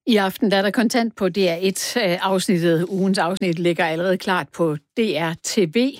I aften der er der kontant på DR1. Ugens afsnit ligger allerede klart på DR TV.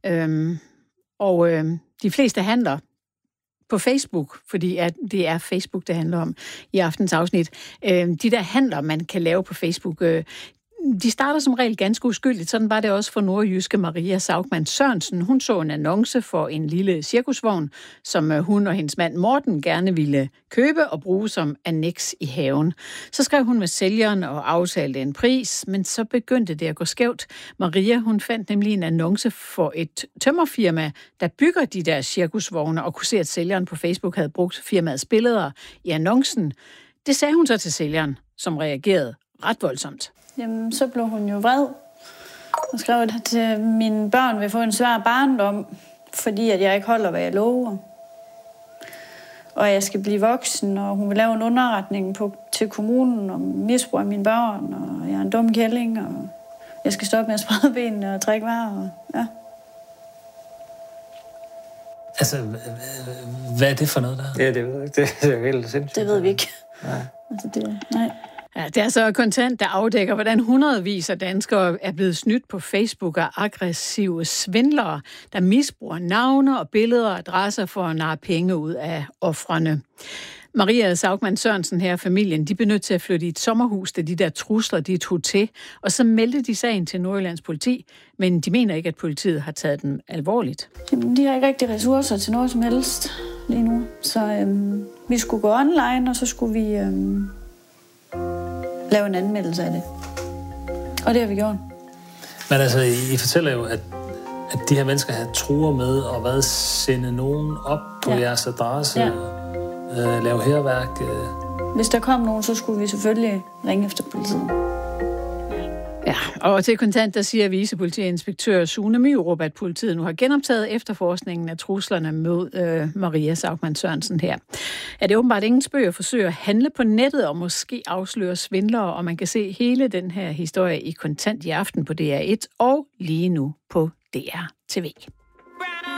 De fleste handler på Facebook, fordi det er Facebook, det handler om i aftens afsnit. De der handler, man kan lave på Facebook, de starter som regel ganske uskyldigt. Sådan var det også for nordjyske Maria Saugmann Sørensen. Hun så en annonce for en lille cirkusvogn, som hun og hendes mand Morten gerne ville købe og bruge som anneks i haven. Så skrev hun med sælgeren og aftalte en pris, men så begyndte det at gå skævt. Maria, hun fandt nemlig en annonce for et tømmerfirma, der bygger de der cirkusvogne, og kunne se, at sælgeren på Facebook havde brugt firmaets billeder i annoncen. Det sagde hun så til sælgeren, som reagerede ret voldsomt. Jamen, så blev hun jo vred og skrev, at mine børn vil få en svær barndom, fordi at jeg ikke holder, hvad jeg lover. Og jeg skal blive voksen, og hun vil lave en underretning til kommunen om misbrug af mine børn, og jeg er en dum kælling, og jeg skal stoppe med at sprede benene og drikke varer. Og, ja. Altså, hvad er det for noget der? Ja, det ved jeg ikke. Det er helt sindssygt. Det ved vi ikke. Nej. Altså, nej. Ja, det er så kontant, der afdækker, hvordan hundredvis af danskere er blevet snydt på Facebook af aggressive svindlere, der misbruger navne og billeder og adresser for at narre penge ud af ofrene. Maria Saugmann Sørensen her, familien, de blev nødt til at flytte i et sommerhus, da de der trusler, de tog til, og så meldte de sagen til Nordjyllands politi, men de mener ikke, at politiet har taget den alvorligt. Jamen, de har ikke rigtig ressourcer til noget som helst lige nu, så vi skulle gå online, og så skulle vi lave en anmeldelse af det. Og det har vi gjort. Men altså, I fortæller jo, at de her mennesker har truer med at sende nogen op på jeres adresse, lave hærværk. Hvis der kom nogen, så skulle vi selvfølgelig ringe efter politiet. Ja, og til kontant, der siger vicepolitiinspektør Sune Myrup, at politiet nu har genoptaget efterforskningen af truslerne mod Maria Saugmann Sørensen her. Ja, det er åbenbart ingen spøg at forsøge at handle på nettet og måske afsløre svindlere, og man kan se hele den her historie i kontant i aften på DR1 og lige nu på DR TV.